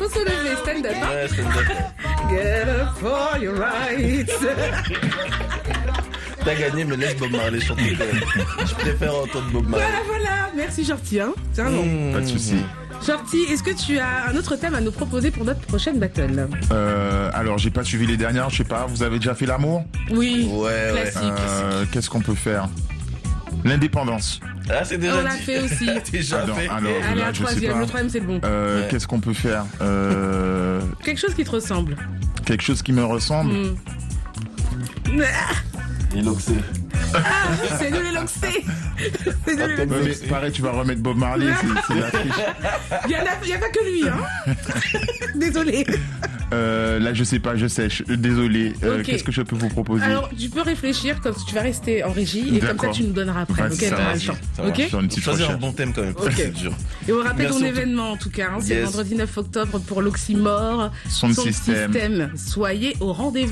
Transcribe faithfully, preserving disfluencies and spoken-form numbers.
faut se lever, stand up. Hein. Ouais, stand-up. Get up for your rights. T'as gagné, mais laisse Bob Marley chanter quand même. Je préfère entendre Bob Marley. Voilà, voilà. Merci, Shorty. Hein. C'est un nom. Mmh. Pas de souci. Shorty, est-ce que tu as un autre thème à nous proposer pour notre prochaine battle? Euh, alors, j'ai pas suivi les dernières, je sais pas. Vous avez déjà fait l'amour? Oui. Ouais, ouais. Classique. Euh, Qu'est-ce qu'on peut faire? L'indépendance. Ah, c'est déjà On l'a dit. fait aussi. déjà Alors, fait. alors, Allez, là, un je sais troisième. pas. Le troisième, c'est le bon. Euh, Ouais. Qu'est-ce qu'on peut faire? euh, Quelque chose qui te ressemble. Quelque chose qui me ressemble. Hmm. Il oxé. Ah, c'est nous les loxés. C'est nous les Appelle- loxés. Ouais, mais pareil, tu vas remettre Bob Marley, c'est c'est la triche. Il n'y a, y a pas que lui, hein. Désolé. Euh, là, je sais pas, je sèche. Désolé. Euh, Ok. Qu'est-ce que je peux vous proposer? Alors, tu peux réfléchir, comme tu vas rester en régie, et comme ça, D'accord. tu nous donneras après. Vas-y, Ok, ça t'auras va, le champ. ça Ok. marche. Sur une petite Choisir un recherche. bon thème quand même. Ok. C'est dur. Et on rappelle Merci ton en tout- événement, en tout cas. Hein, c'est Yes. vendredi neuf octobre pour l'Oxymore. Son système. Soyez au rendez-vous.